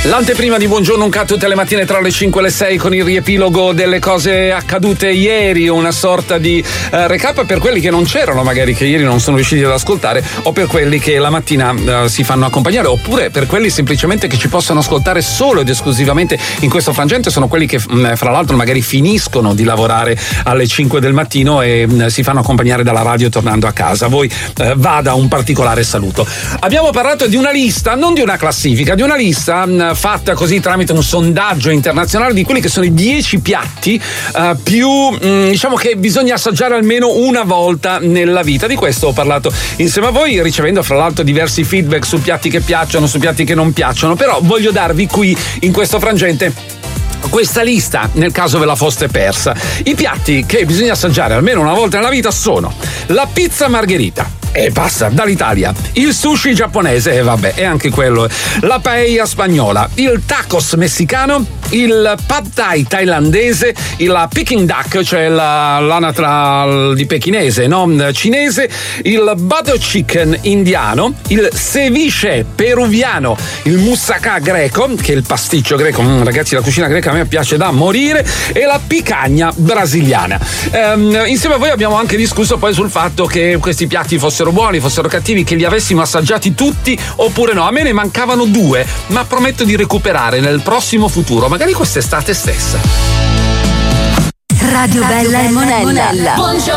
L'anteprima di Buongiorno Uncut tutte le mattine tra le 5 e le 6 con il riepilogo delle cose accadute ieri, una sorta di recap per quelli che non c'erano, magari che ieri non sono riusciti ad ascoltare, o per quelli che la mattina si fanno accompagnare, oppure per quelli semplicemente che ci possono ascoltare solo ed esclusivamente in questo frangente. Sono quelli che fra l'altro magari finiscono di lavorare alle 5 del mattino e si fanno accompagnare dalla radio tornando a casa. A voi vada un particolare saluto. Abbiamo parlato di una lista, non di una classifica, di una lista fatta così tramite un sondaggio internazionale di quelli che sono i 10 piatti più diciamo che bisogna assaggiare almeno una volta nella vita. Di questo ho parlato insieme a voi, ricevendo fra l'altro diversi feedback su piatti che piacciono, su piatti che non piacciono, però voglio darvi qui in questo frangente questa lista nel caso ve la foste persa. I piatti che bisogna assaggiare almeno una volta nella vita sono la pizza margherita, e basta, dall'Italia, il sushi giapponese, e vabbè, è anche quello, la paella spagnola, il tacos messicano, il pad thai thailandese, il peking duck, cioè l'anatra di pechinese, no? Cinese, il butter chicken indiano, il ceviche peruviano, il moussaka greco, che è il pasticcio greco, ragazzi, la cucina greca a me piace da morire, e la picanha brasiliana. Insieme a voi abbiamo anche discusso poi sul fatto che questi piatti fossero buoni, fossero cattivi, che li avessimo assaggiati tutti oppure no. A me ne mancavano 2, ma prometto di recuperare nel prossimo futuro, magari quest'estate stessa. Radio Bella e Monella. Buongiorno.